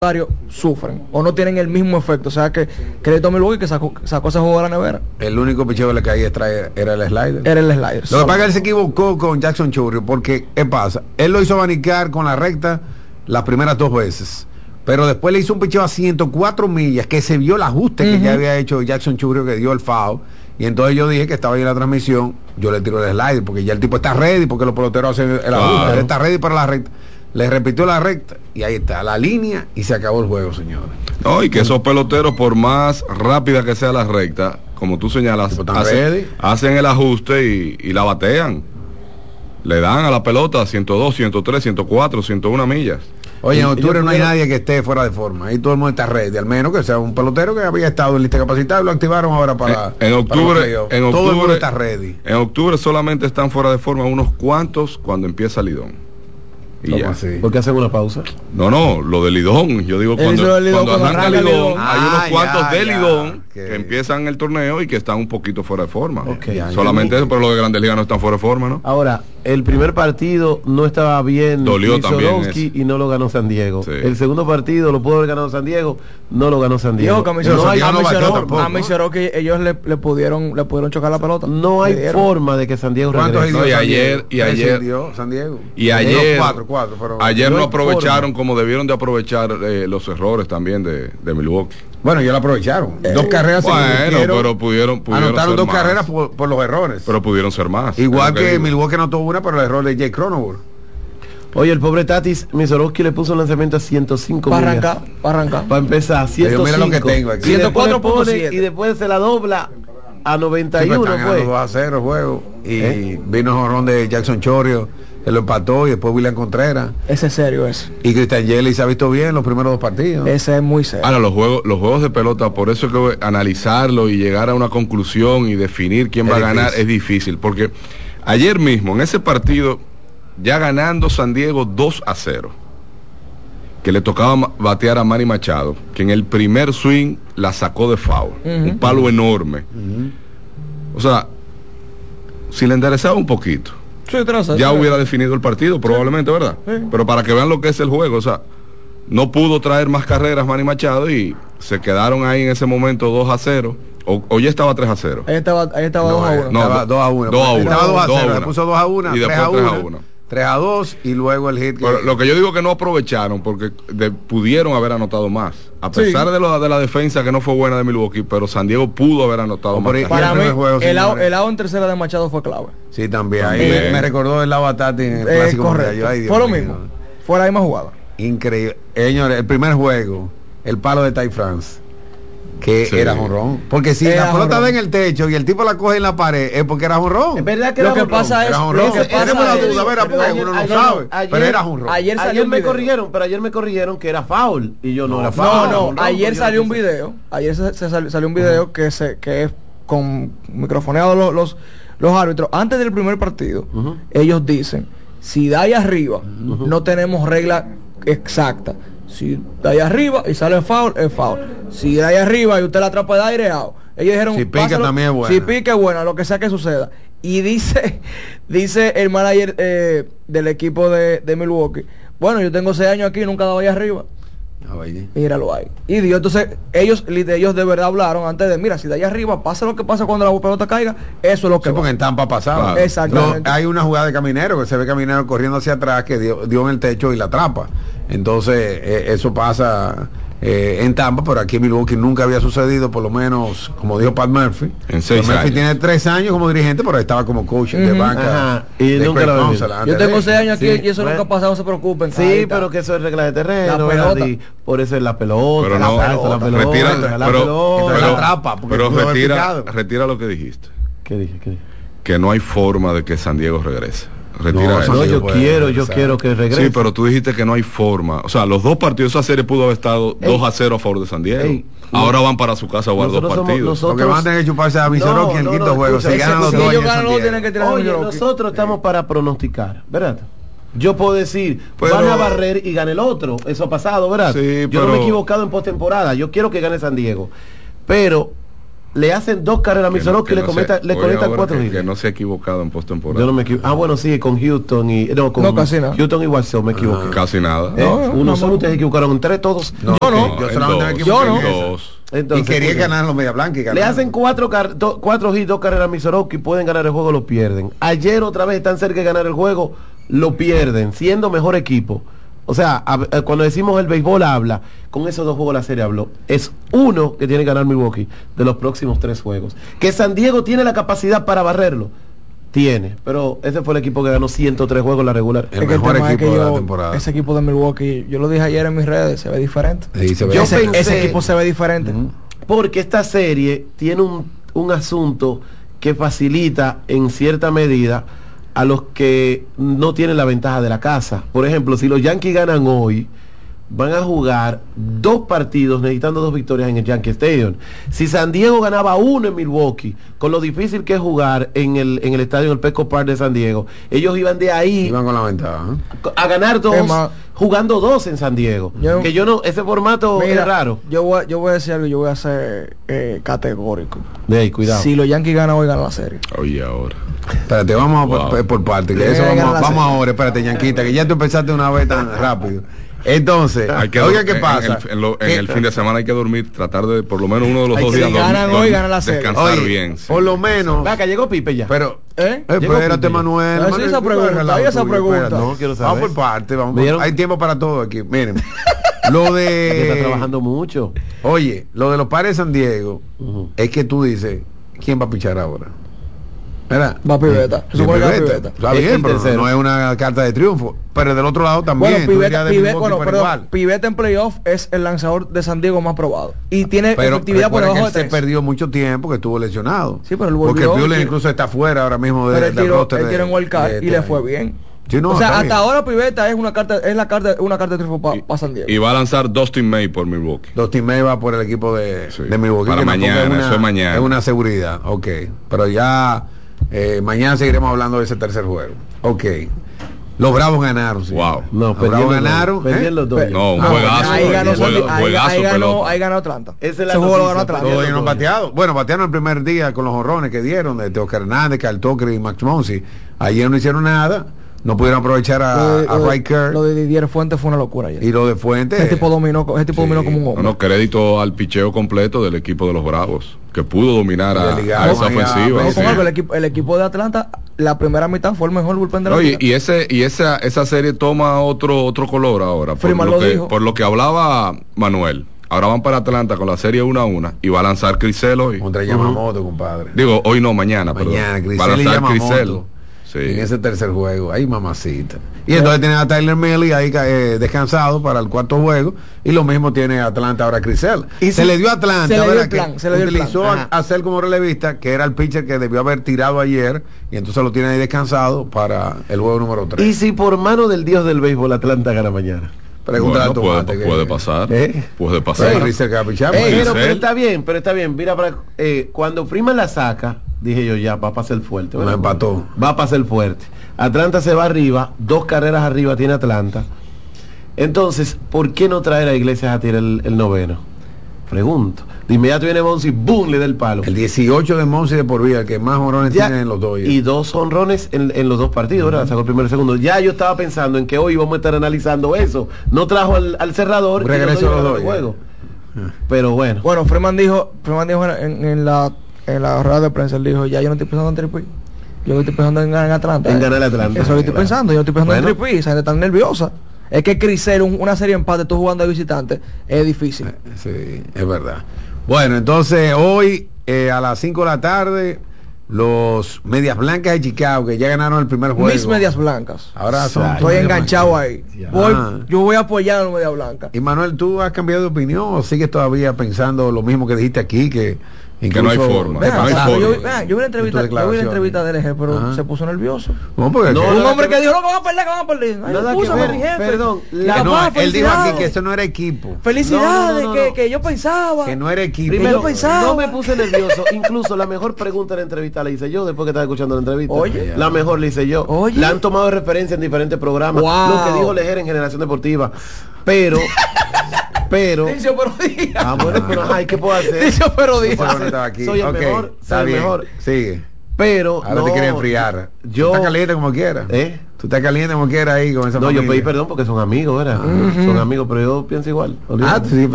sufren o no tienen el mismo efecto. O sea que crédito a Milwaukee que sacó ese juego de la nevera. El único picheo que le caía era el slider. Era el slider. Lo que pasa es que él se equivocó con Jackson Chourio, porque ¿qué pasa? Él lo hizo abanicar con la recta las primeras 2 veces, pero después le hizo un picheo a 104 millas que se vio el ajuste que ya había hecho Jackson Chourio, que dio el foul. Y entonces yo dije que estaba ahí en la transmisión, yo le tiro el slider porque ya el tipo está ready, porque los peloteros hacen el ajuste, él está ready para la recta. Le repitió la recta y ahí está la línea y se acabó el juego, señores. No, y que esos peloteros, por más rápida que sea la recta, como tú señalas, hacen el ajuste y la batean. Le dan a la pelota 102, 103, 104, 101 millas. Oye, en octubre no hay nadie que esté fuera de forma. Ahí todo el mundo está ready, al menos que sea un pelotero que había estado en lista capacitada y lo activaron ahora para en octubre. Todo el mundo está ready. En octubre solamente están fuera de forma unos cuantos cuando empieza Lidón. Y ya. Así? ¿Por qué hacen una pausa? No, lo de Lidón. Yo digo, cuando arranca Lidón, hay unos cuantos de Lidón que empiezan el torneo y que están un poquito fuera de forma. Solamente eso, pero los de Grandes Ligas no están fuera de forma, ¿no? Ahora, el primer partido no estaba bien. Dolió también y no lo ganó San Diego. Sí. El segundo partido lo pudo haber ganado San Diego, no lo ganó San Diego. A Miseroki ellos le pudieron chocar la pelota. No hay forma de que San Diego regrese. No, y ayer San Diego. Y ayer no aprovecharon como debieron de aprovechar los errores también de Milwaukee. Bueno, ya lo aprovecharon. 2 carreras. Pero pudieron anotaron 2 carreras por los errores. Pero pudieron ser más. Igual que Milwaukee anotó una por el error de Jake Cronenworth. Oye, el pobre Tatis Miseroki le puso un lanzamiento a 105 para arrancar. Para empezar, 105. Mira lo que tengo aquí. 104.7. Y después se la dobla a 91. Fue 2-0 el juego. Y vino el jonrón de Jackson Chourio. Él lo empató y después William Contreras. Ese es serio ese. Y Cristian Yelich se ha visto bien los primeros 2 partidos. Ese es muy serio. Ahora, los juegos de pelota, por eso es que analizarlo y llegar a una conclusión y definir quién va a ganar es difícil. Porque ayer mismo, en ese partido, ya ganando San Diego 2-0, que le tocaba batear a Manny Machado, que en el primer swing la sacó de foul. Un palo enorme. O sea, si le enderezaba un poquito, ya hubiera definido el partido probablemente, ¿verdad? Sí. Pero para que vean lo que es el juego, o sea, no pudo traer más carreras Manny Machado y se quedaron ahí en ese momento 2-0, o ya estaba 3-0. Ahí estaba 2-1. No, 2-1. Estaba 2-0, le puso 2-1, y después 3-1. 3-2 y luego el hit. Pero lo que yo digo que no aprovecharon porque pudieron haber anotado más. A pesar de la defensa que no fue buena de Milwaukee, pero San Diego pudo haber anotado más. Para mí, el lado en tercera de Machado fue clave. Sí, también. Ahí me recordó el lado a Tati en el clásico. Correcto. Fue lo mismo. Fue la misma jugada. Increíble. Señores, el primer juego, el palo de Ty France, que era jonrón. Porque si la pelota está en el techo y el tipo la coge en la pared, es porque era jonrón. Es verdad que lo que pasa es uno no sabe, pero era jonrón. Ayer me corrigieron que era foul y yo no era foul. No, ayer salió un video, salió un video que es con microfoneado los árbitros antes del primer partido. Ellos dicen, si da ahí arriba, no tenemos regla exacta. Si da ahí arriba y sale foul, es foul. Si da ahí arriba y usted la atrapa de aire, out. Ellos dijeron, si pica también es buena. Si pica es buena, lo que sea que suceda. Y dice el manager del equipo de Milwaukee, bueno, yo tengo 6 años aquí y nunca he dado ahí arriba. Míralo ahí. Y Dios, entonces ellos de verdad hablaron antes de, mira, si de ahí arriba pasa lo que pasa cuando la pelota caiga, eso es lo que porque en Tampa pasaba. Exactamente. Hay una jugada de Caminero que se ve Caminero corriendo hacia atrás que dio en el techo y la atrapa. Entonces eso pasa en Tampa, pero aquí en Milwaukee nunca había sucedido, por lo menos, como dijo Pat Murphy. En 6 años. Murphy tiene 3 años como dirigente, pero estaba como coach de banca. Y nunca lo vi. Yo tengo 6 años aquí y eso nunca ha pasado, no se preocupen. Sí, pero que eso es regla de terreno, por eso es la pelota. Pero no, retira lo que dijiste. ¿Qué dije? Que no hay forma de que San Diego regrese. Yo quiero que regrese. Sí, pero tú dijiste que no hay forma. O sea, los 2 partidos, esa serie pudo haber estado 2-0 a favor de San Diego. Ahora van para su casa a jugar 2 partidos. Lo que van a tener que chuparse a Miseroki en el quinto juego. Si ganan los 2, nosotros estamos para pronosticar, ¿verdad? Yo puedo decir, van a barrer y gane el otro. Eso ha pasado, ¿verdad? Sí, yo no me he equivocado en postemporada. Yo quiero que gane San Diego. Pero le hacen 2 carreras a Milwaukee y le conectan 4 hits. Que no se ha equivocado en postemporada. Yo no me equivoco. Bueno, sí, con Houston y con casi nada. Houston y Watson me equivoqué. Casi nada. Uno solo, ustedes se equivocaron entre todos. Yo solamente me equivoqué en dos. Entonces, y quería ganar los Media Blanca. Le hacen 4 hits, 2 carreras a Milwaukee, pueden ganar el juego, lo pierden. Ayer otra vez están cerca de ganar el juego, lo pierden, siendo mejor equipo. O sea, cuando decimos el béisbol habla, con esos 2 juegos la serie habló. Es uno que tiene que ganar Milwaukee de los próximos 3 juegos. Que San Diego tiene la capacidad para barrerlo. Tiene, pero ese fue el equipo que ganó 103 juegos en la regular. El mejor equipo de la temporada. Ese equipo de Milwaukee, yo lo dije ayer en mis redes, se ve diferente. Sí, se ve. Ese equipo se ve diferente. Porque esta serie tiene un asunto que facilita en cierta medida a los que no tienen la ventaja de la casa. Por ejemplo, si los Yankees ganan hoy, van a jugar 2 partidos necesitando 2 victorias en el Yankee Stadium. Si San Diego ganaba 1 en Milwaukee, con lo difícil que es jugar en el estadio, en el Petco Park de San Diego, ellos iban de ahí, iban con la ventaja, a ganar 2, jugando 2 en San Diego. Ese formato es raro. Yo voy a decir algo, yo voy a ser categórico. Cuidado. Si los Yankees ganan hoy, ganan la serie. Oye, ahora. Espérate, vamos por parte, que eso vamos ahora, espérate, Yanquita, que ya tú empezaste una vez tan rápido. Entonces, oiga, ¿qué pasa? En el fin de semana hay que dormir, tratar de por lo menos uno de los 2 días ganan la serie. Descansar bien. Sí. Por lo menos. Acá llegó Pipe ya. Pero, espérate, Manuel. Esa pregunta. No, quiero saber. Vamos por parte, hay tiempo para todo aquí. Miren, lo de... Está trabajando mucho. Oye, lo de los Padres de San Diego, es que tú dices, ¿quién va a pichar ahora? ¿Verdad? Va Pivetta. Está bien, pero no es una carta de triunfo. Pero del otro lado también. Pivetta en playoff es el lanzador de San Diego más probado. Y tiene efectividad por debajo de 3. Se perdió mucho tiempo, que estuvo lesionado. Sí, pero porque el Buehler incluso está fuera ahora mismo del roster. Él tiene un wildcard y le fue bien. Sí, no, o sea, hasta ahora Pivetta es una carta de triunfo para San Diego. Y va a lanzar Dustin May por Milwaukee. Dustin May va por el equipo de Milwaukee. Para mañana, eso es mañana. Es una seguridad, ok. Pero ya mañana seguiremos hablando de ese tercer juego. Ok. Los Bravos ganaron. Sí. Wow. No, los Bravos ganaron. Los dos. No, un juegazo. Ahí ganó Atlanta. Ese juego lo ganó Atlanta. Todos ellos bateados. Bueno, batearon el primer día con los honrones que dieron de Oscar Hernández, Carl Tucker y Max Muncy. Ayer no hicieron nada. No pudieron aprovechar a Riker. Lo de Didier Fuentes fue una locura ayer. Y lo de Fuentes. Ese tipo dominó como un hombre. No, crédito al picheo completo del equipo de los Bravos, que pudo dominar a esa ofensiva. El equipo de Atlanta, la primera mitad fue el mejor bullpen de la liga. Y esa serie toma otro color ahora. Por lo que hablaba Manuel. Ahora van para Atlanta con la serie 1-1 y va a lanzar Crisel hoy. Contra Yamamoto, compadre. Digo, hoy no, mañana. Va a lanzar Crisel. Sí. En ese tercer juego, ahí mamacita. Y entonces tiene a Tyler Milley ahí descansado para el cuarto juego. Y lo mismo tiene Atlanta ahora Crisel. Y se le dio a Atlanta, utilizó a hacer como relevista, que era el pitcher que debió haber tirado ayer. Y entonces lo tiene ahí descansado para el juego número 3. Y si por mano del dios del béisbol Atlanta gana mañana. Pregúntale a Tomate. Puede pasar. Puede pasar. Pero está bien. Mira, cuando Freeman la saca, dije yo, ya va a pasar fuerte. No empató. Va a pasar fuerte. Atlanta se va arriba, 2 carreras arriba tiene Atlanta. Entonces, ¿por qué no traer a Iglesias a tirar el noveno? Pregunto. De inmediato viene Monsi, boom, le da el palo. El 18 de Monsi de por vida, que más honrones tiene en los dos. Y 2 honrones en los 2 partidos, ¿verdad? Sacó el primero y el segundo. Ya yo estaba pensando en que hoy vamos a estar analizando eso. No trajo al cerrador. Regreso a los dos. Juego. Pero bueno. Bueno, Freeman dijo en la rueda de prensa, él dijo, ya yo no estoy pensando en triple. Yo estoy pensando en Atlanta. En ganar Atlanta. Eso lo estoy pensando. Yo no estoy pensando en triple. Esa gente está nerviosa. Es que Crisel, una serie empate, tú jugando de visitante, es difícil. Sí, es verdad. Bueno, entonces hoy a las 5 de la tarde, los Medias Blancas de Chicago, que ya ganaron el primer juego. Mis Medias Blancas. Ahora son. Estoy enganchado ahí. Yo voy a apoyar a los Medias Blancas. Y Manuel, ¿tú has cambiado de opinión o sigues todavía pensando lo mismo que dijiste aquí, que no hay forma? Yo vi una entrevista del eje, pero se puso nervioso. Un hombre que dijo, no, que van a perder. Nada que ver, perdón. Él dijo aquí que eso no era equipo. Felicidades, que yo pensaba. Que no era equipo. Primero, no me puse nervioso. Incluso la mejor pregunta de la entrevista la hice yo, después que estaba escuchando la entrevista. Oye. La mejor la hice yo. Oye. La han tomado de referencia en diferentes programas. Lo que dijo Lejer en Generación Deportiva. Pero Pero Dicho pero día. ah, bueno, pero ay, ¿qué puedo hacer? Dicho pero día. Bueno, estaba aquí. Soy el Ok, mejor, está soy el bien. mejor. Sigue. Pero Ahora te quiere enfriar. Yo Tú estás caliente como quieras. Tú estás caliente como quieras ahí con esa No, yo familia. pedí perdón porque son amigos, ¿verdad? Son amigos, pero yo pienso igual. Ah, sí,